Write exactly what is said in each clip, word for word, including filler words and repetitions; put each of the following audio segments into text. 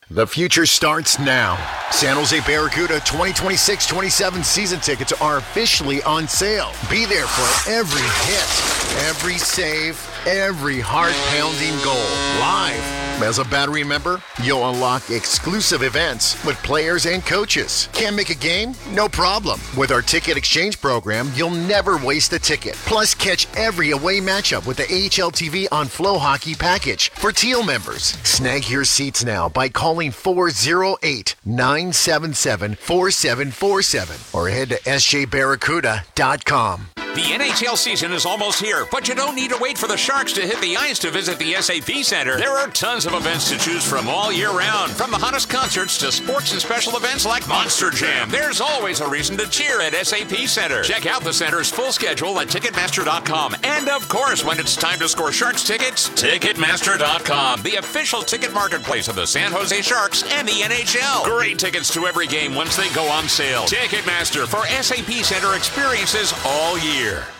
The future starts now. San Jose Barracuda twenty twenty-six twenty-seven season tickets are officially on sale. Be there for every hit, every save, every heart-pounding goal, live. As a Battery member, you'll unlock exclusive events with players and coaches. Can't make a game? No problem. With our ticket exchange program, you'll never waste a ticket. Plus, catch every away matchup with the A H L T V on Flow Hockey package for Teal members. Snag your seats now by calling four oh eight, nine seven seven, four seven four seven or head to s j barracuda dot com. The N H L season is almost here, but you don't need to wait for the Sharks to hit the ice to visit the S A P Center. There are tons of events to choose from all year round, from the hottest concerts to sports and special events like Monster Jam. There's always a reason to cheer at S A P Center. Check out the center's full schedule at ticketmaster dot com. And of course, when it's time to score Sharks tickets, ticketmaster dot com, the official ticket marketplace of the San Jose Sharks and the N H L. Great tickets to every game once they go on sale. Ticketmaster for S A P Center experiences all year.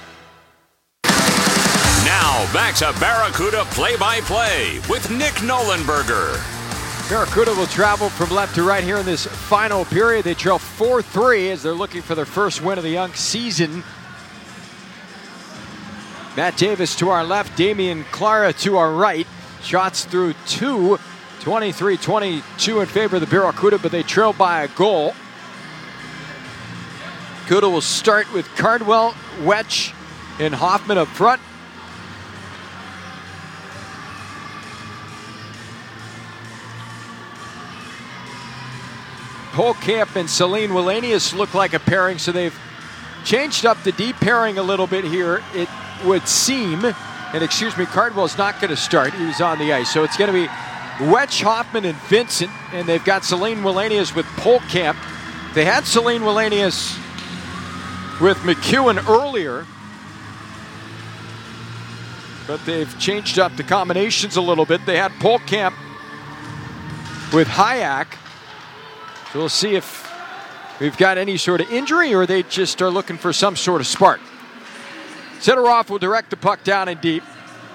Now, back to Barracuda play-by-play with Nick Nolenberger. Barracuda will travel from left to right here in this final period. They trail four three as they're looking for their first win of the young season. Matt Davis to our left, Damian Clara to our right. Shots through two, twenty-three twenty-two in favor of the Barracuda, but they trail by a goal. Barracuda will start with Cardwell, Wetch, and Hoffman up front. Polkamp and Celine Wallenius look like a pairing, so they've changed up the deep pairing a little bit here, it would seem. And excuse me, Cardwell's not going to start. He was on the ice. So it's going to be Wetch, Hoffman, and Vincent, and they've got Celine Wallenius with Polkamp. They had Celine Wallenius with McEwen earlier, but they've changed up the combinations a little bit. They had Polkamp with Hayak. So we'll see if we've got any sort of injury or they just are looking for some sort of spark. Sidorov will direct the puck down and deep.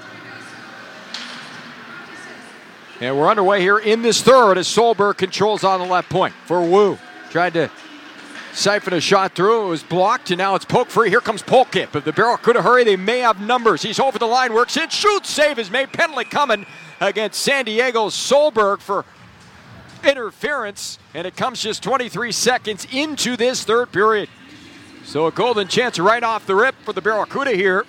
And we're underway here in this third as Solberg controls on the left point for Wu. Tried to siphon a shot through. It was blocked, and now it's poke free. Here comes Polkamp. If the Barracuda hurry, they may have numbers. He's over the line, works in, shoots, save is made. Penalty coming against San Diego's Solberg for interference, and it comes just twenty-three seconds into this third period. So a golden chance right off the rip for the Barracuda here.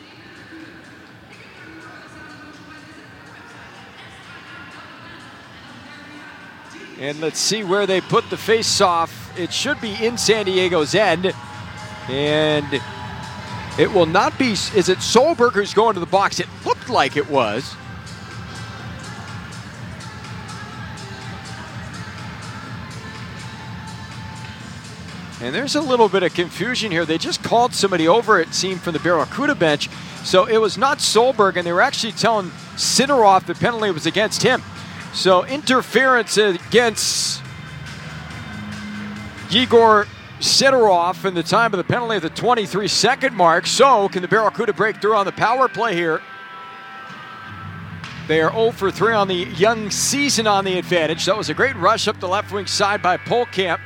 And let's see where they put the face-off. It should be in San Diego's end. And it will not be, is it Solberg who's going to the box? It looked like it was. And there's a little bit of confusion here. They just called somebody over, it seemed, from the Barracuda bench. So it was not Solberg, and they were actually telling Sidorov the penalty was against him. So interference against Yegor Sidorov in the time of the penalty at the twenty-three second mark. So can the Barracuda break through on the power play here? They are oh for three on the young season on the advantage. That was a great rush up the left wing side by Polkamp.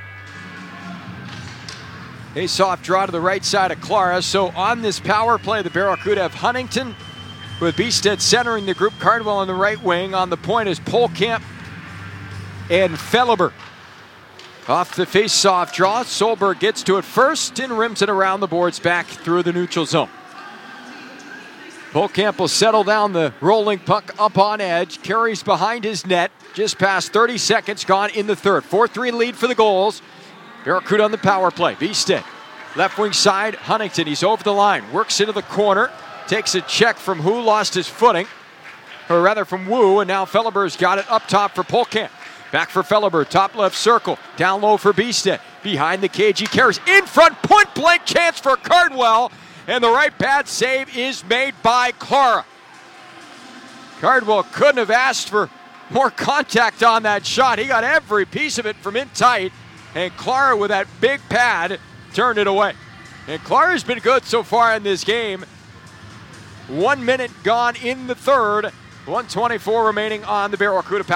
A soft draw to the right side of Clara. So on this power play, the Barracuda have Huntington with Beestead centering the group. Cardwell on the right wing. On the point is Polkamp and Felleber. Off the face-off draw, Solberg gets to it first and rims it around the boards back through the neutral zone. Polkamp will settle down the rolling puck up on edge, carries behind his net, just past thirty seconds gone in the third. four three lead for the goals. Barracuda on the power play. Beestead, left wing side, Huntington, he's over the line, works into the corner, takes a check from who lost his footing, or rather from Wu, and now Felleber's got it up top for Polkamp. Back for Felleber, top left circle, down low for Beestead, behind the cage, he carries in front, point blank chance for Cardwell, and the right pad save is made by Clara. Cardwell couldn't have asked for more contact on that shot. He got every piece of it from in tight, and Clara with that big pad turned it away. And Clara's been good so far in this game. One minute gone in the third, one twenty-four remaining on the Barracuda power.